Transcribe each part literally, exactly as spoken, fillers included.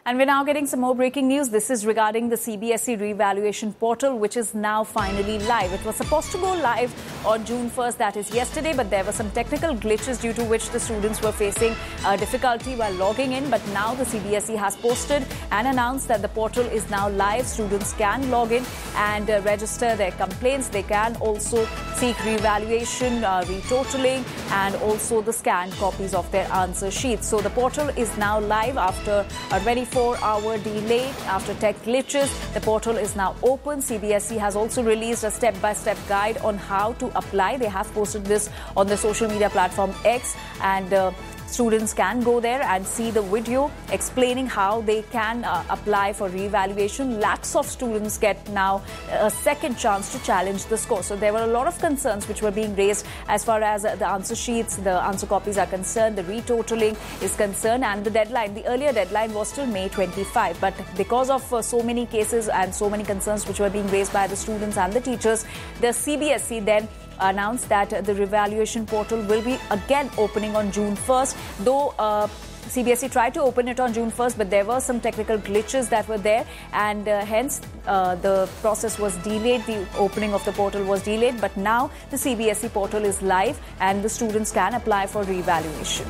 And we're now getting some more breaking news. This is regarding the C B S E revaluation portal, which is now finally live. It was supposed to go live on June first, that is yesterday, but there were some technical glitches due to which the students were facing uh, difficulty while logging in. But now the C B S E has posted and announced that the portal is now live. Students can log in and uh, register their complaints. They can also seek revaluation, uh, retotaling, and also the scanned copies of their answer sheets. So the portal is now live after a twenty-four hour delay, after tech glitches. The portal is now open. C B S E has also released a step-by-step guide on how to apply. They have posted this on the social media platform X, and uh, students can go there and see the video explaining how they can uh, apply for revaluation. Lakhs of students get now a second chance to challenge the score. So there were a lot of concerns which were being raised as far as uh, the answer sheets, the answer copies are concerned, the retotaling is concerned, and the deadline, the earlier deadline was till May twenty-fifth. But because of uh, so many cases and so many concerns which were being raised by the students and the teachers, the C B S E then announced that the revaluation portal will be again opening on June first, though uh, C B S E tried to open it on June first, but there were some technical glitches that were there, and uh, hence uh, the process was delayed. The opening of the portal was delayed, but now the C B S E portal is live and the students can apply for revaluation.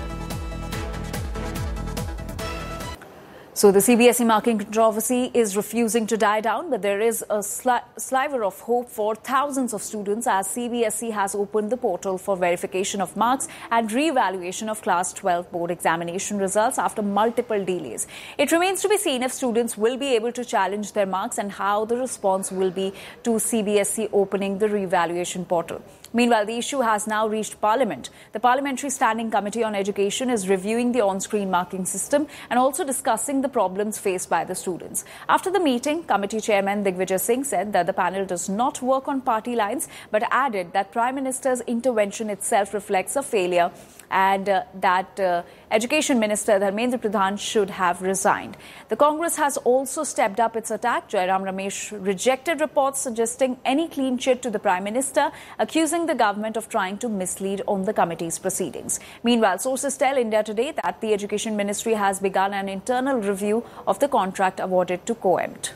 So the C B S E marking controversy is refusing to die down, but there is a sli- sliver of hope for thousands of students as C B S E has opened the portal for verification of marks and re-evaluation of Class twelve board examination results after multiple delays. It remains to be seen if students will be able to challenge their marks and how the response will be to C B S E opening the re-evaluation portal. Meanwhile, the issue has now reached Parliament. The Parliamentary Standing Committee on Education is reviewing the on-screen marking system and also discussing the problems faced by the students. After the meeting, Committee Chairman Digvijay Singh said that the panel does not work on party lines, but added that Prime Minister's intervention itself reflects a failure and uh, that uh, Education Minister Dharmendra Pradhan should have resigned. The Congress has also stepped up its attack. Jairam Ramesh rejected reports suggesting any clean chit to the Prime Minister, accusing the government of trying to mislead on the committee's proceedings. Meanwhile, sources tell India Today that the Education Ministry has begun an internal review of the contract awarded to COEMT.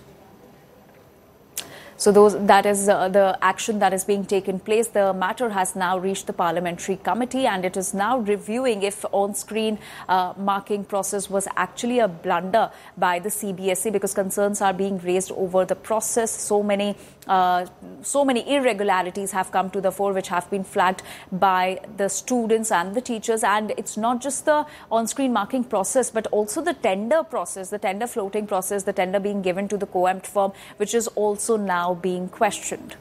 So those, that is uh, the action that is being taken place. The matter has now reached the parliamentary committee and it is now reviewing if on-screen uh, marking process was actually a blunder by the C B S E, because concerns are being raised over the process. So many, uh, so many irregularities have come to the fore which have been flagged by the students and the teachers. And it's not just the on-screen marking process, but also the tender process, the tender floating process, the tender being given to the COEMT firm, which is also now being questioned.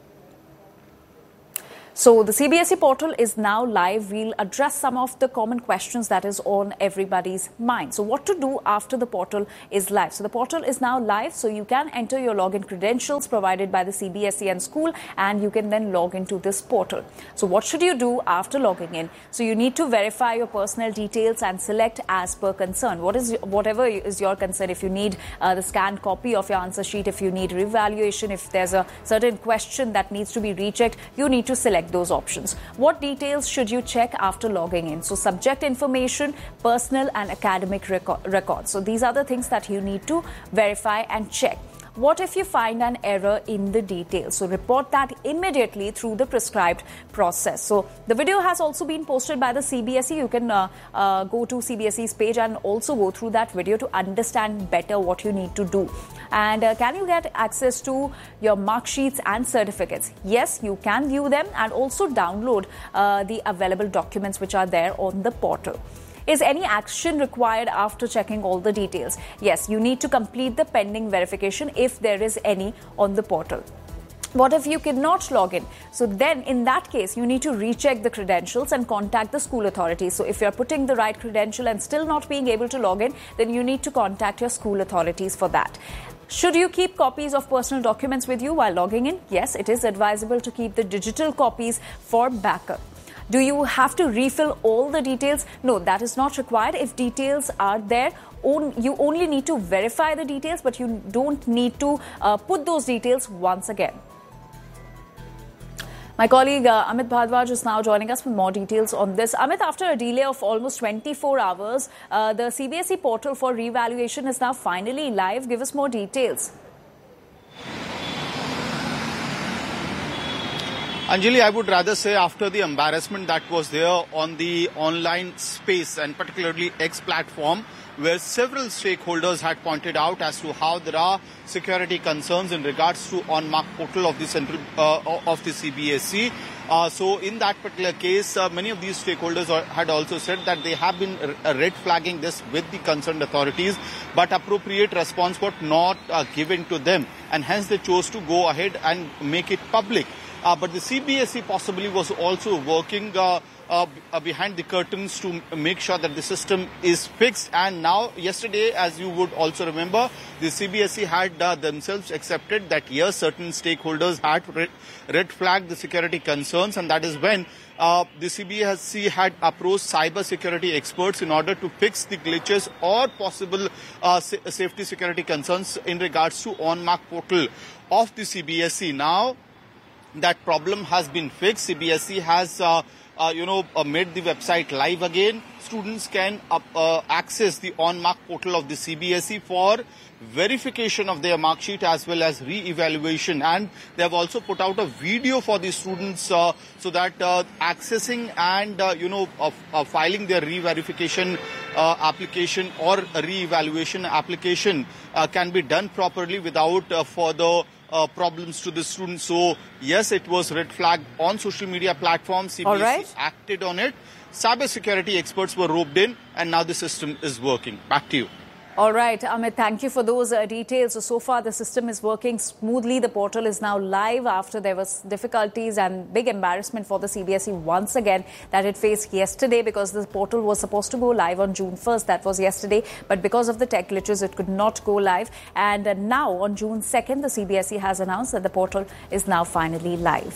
So the C B S E portal is now live. We'll address some of the common questions that is on everybody's mind. So what to do after the portal is live? So the portal is now live, so you can enter your login credentials provided by the C B S E and school, and you can then log into this portal. So what should you do after logging in? So you need to verify your personal details and select as per concern. What is whatever is your concern. If you need uh, the scanned copy of your answer sheet, if you need revaluation, if there's a certain question that needs to be rechecked, you need to select those options. What details should you check after logging in? So subject information, personal and academic record, records. So these are the things that you need to verify and check. What if you find an error in the details? So report that immediately through the prescribed process. So the video has also been posted by the C B S E. You can uh, uh, go to C B S E's page and also go through that video to understand better what you need to do. And uh, can you get access to your mark sheets and certificates? Yes, you can view them and also download uh, the available documents which are there on the portal. Is any action required after checking all the details? Yes, you need to complete the pending verification if there is any on the portal. What if you cannot log in? So then in that case, you need to recheck the credentials and contact the school authorities. So if you're putting the right credential and still not being able to log in, then you need to contact your school authorities for that. Should you keep copies of personal documents with you while logging in? Yes, it is advisable to keep the digital copies for backup. Do you have to refill all the details? No, that is not required. If details are there, you only need to verify the details, but you don't need to uh, put those details once again. My colleague uh, Amit Bhardwaj is now joining us with more details on this. Amit, after a delay of almost twenty-four hours, uh, the C B S E portal for revaluation is now finally live. Give us more details. Anjali, I would rather say after the embarrassment that was there on the online space and particularly X platform, where several stakeholders had pointed out as to how there are security concerns in regards to on-mark portal of the central uh, of the C B S E. Uh, so in that particular case, uh, many of these stakeholders are, had also said that they have been uh, red flagging this with the concerned authorities, but appropriate response was not uh, given to them, and hence they chose to go ahead and make it public. Uh, but the C B S E possibly was also working uh, uh, behind the curtains to make sure that the system is fixed. And now, yesterday, as you would also remember, the C B S E had uh, themselves accepted that, yes, certain stakeholders had red, red flagged the security concerns, and that is when uh, the C B S E had approached cyber security experts in order to fix the glitches or possible uh, sa- safety security concerns in regards to on-mark portal of the C B S E. Now, that problem has been fixed. C B S E has, uh, uh, you know, uh, made the website live again. Students can uh, uh, access the on-mark portal of the C B S E for verification of their mark sheet as well as re-evaluation. And they have also put out a video for the students uh, so that uh, accessing and, uh, you know, uh, uh, filing their re-verification uh, application or re-evaluation application uh, can be done properly without uh, further Uh, problems to the students. So, yes, it was red flagged on social media platforms. C B S E right. acted on it. Cyber security experts were roped in, and now the system is working. Back to you. All right, Amit, thank you for those uh, details. So, so far, the system is working smoothly. The portal is now live after there was difficulties and big embarrassment for the C B S E once again that it faced yesterday, because the portal was supposed to go live on June first. That was yesterday. But because of the tech glitches, it could not go live. And uh, now, on June second, the C B S E has announced that the portal is now finally live.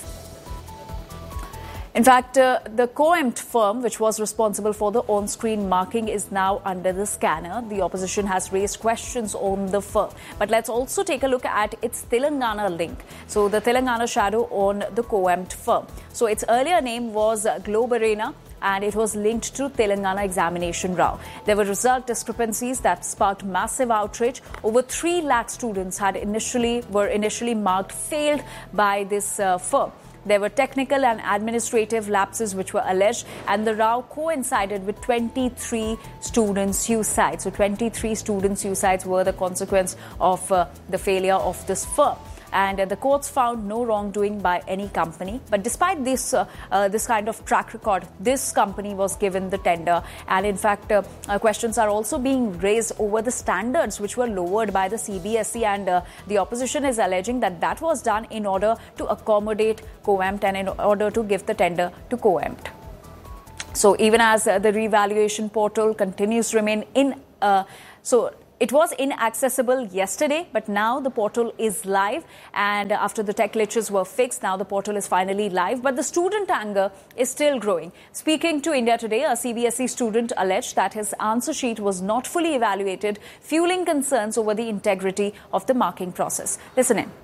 In fact, uh, the COEMT firm, which was responsible for the on-screen marking, is now under the scanner. The opposition has raised questions on the firm. But let's also take a look at its Telangana link. So the Telangana shadow on the COEMT firm. So its earlier name was Globe Arena, and it was linked to Telangana examination row. There were result discrepancies that sparked massive outrage. Over three lakh students had initially were initially marked failed by this uh, firm. There were technical and administrative lapses which were alleged, and the row coincided with twenty-three student suicides. So twenty-three student suicides were the consequence of uh, the failure of this firm. And uh, the courts found no wrongdoing by any company. But despite this uh, uh, this kind of track record, this company was given the tender. And in fact, uh, uh, questions are also being raised over the standards which were lowered by the C B S E. And uh, the opposition is alleging that that was done in order to accommodate COEMT and in order to give the tender to COEMT. So even as uh, the revaluation portal continues to remain in, uh, so it was inaccessible yesterday, but now the portal is live. And after the tech glitches were fixed, now the portal is finally live. But the student anger is still growing. Speaking to India Today, a C B S E student alleged that his answer sheet was not fully evaluated, fueling concerns over the integrity of the marking process. Listen in.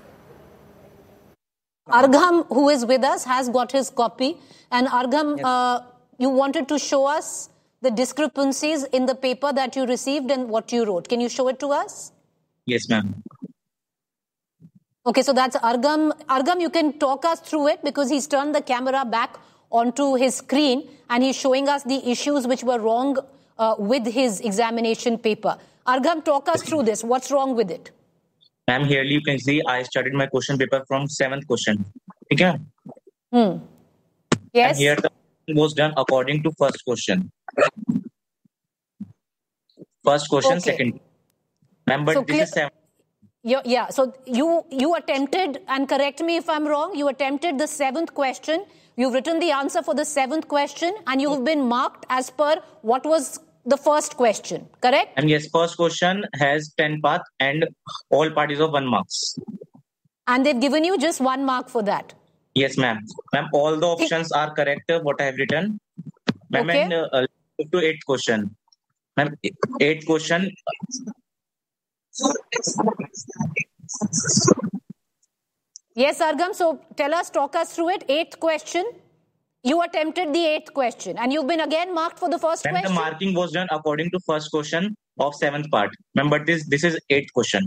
Argham, who is with us, has got his copy. And Argham, yes. uh, you wanted to show us the discrepancies in the paper that you received and what you wrote. Can you show it to us? Yes, ma'am. Okay, so that's Argham. Argham, you can talk us through it because he's turned the camera back onto his screen and he's showing us the issues which were wrong uh, with his examination paper. Argham, talk us through this. What's wrong with it? Ma'am, here you can see I studied my question paper from seventh question. Okay? Hmm. Yes. And here the was done according to first question. First question, okay. Second. Ma'am, but so this clear, is seven. Yeah, so you you attempted, and correct me if I'm wrong, you attempted the seventh question. You've written the answer for the seventh question, and you've been marked as per what was the first question, correct? And yes, first question has ten paths and all parties of one marks. And they've given you just one mark for that. Yes, ma'am. Ma'am, all the options are correct, what I have written. Ma'am, okay. And uh, to eighth question. Ma'am, eighth question. Yes, Argam. So tell us, talk us through it. Eighth question. You attempted the eighth question and you've been again marked for the first Ma'am, question. the marking was done according to first question of seventh part. Ma'am, but this, this is eighth question.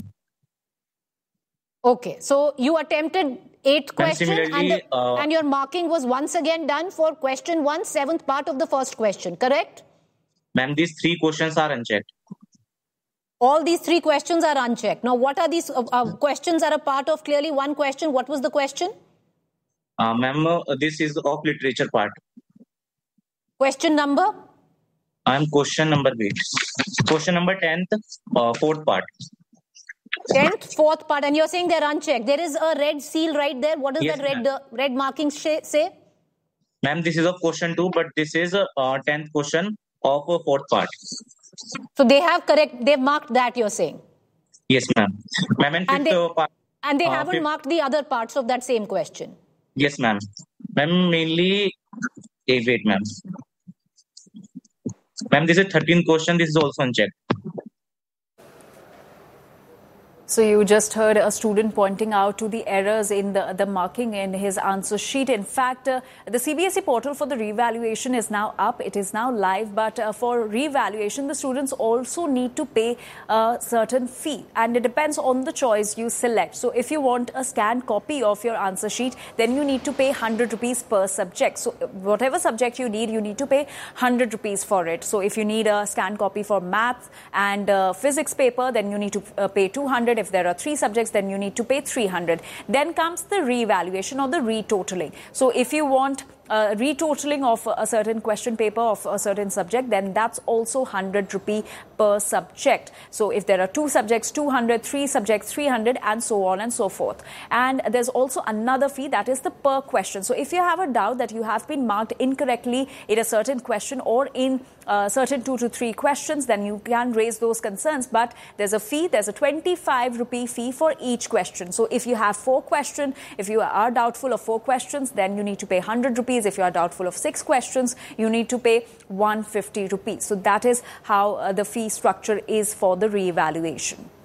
Okay. So you attempted eighth question and, the, uh, and your marking was once again done for question one, seventh part of the first question, correct? Ma'am, these three questions are unchecked. All these three questions are unchecked. Now, what are these uh, uh, questions are a part of clearly one question? What was the question? Uh, Ma'am, uh, this is of literature part. Question number? I am question number eight. Question number tenth, uh, fourth part. Tenth, fourth part, and you're saying they're unchecked. There is a red seal right there. What does Yes, that red uh, red marking sh- say? Ma'am, this is of question two, but this is a uh, tenth question of a fourth part. So they have correct. They've marked that. You're saying. Yes, ma'am. Ma'am, and, And fifth, they, uh, part, and they uh, haven't fifth, marked the other parts of that same question. Yes, ma'am. Ma'am, mainly. Hey, wait, ma'am. Ma'am, this is thirteenth question. This is also unchecked. So you just heard a student pointing out to the errors in the, the marking in his answer sheet. In fact, uh, the C B S E portal for the revaluation is now up. It is now live. But uh, for revaluation, the students also need to pay a certain fee. And it depends on the choice you select. So if you want a scanned copy of your answer sheet, then you need to pay one hundred rupees per subject. So whatever subject you need, you need to pay one hundred rupees for it. So if you need a scanned copy for maths and uh, physics paper, then you need to uh, pay two hundred. If there are three subjects, then you need to pay three hundred. Then comes the revaluation or the retotaling. So if you want Uh, retotaling of a certain question paper of a certain subject, then that's also one hundred rupee per subject. So if there are two subjects, two hundred, three subjects, three hundred, and so on and so forth. And there's also another fee, that is the per question. So if you have a doubt that you have been marked incorrectly in a certain question or in uh, certain two to three questions, then you can raise those concerns. But there's a fee, there's a twenty-five rupee fee for each question. So if you have four questions, if you are doubtful of four questions, then you need to pay one hundred rupees. If you are doubtful of six questions, you need to pay one hundred fifty rupees. So that is how uh, the fee structure is for the reevaluation.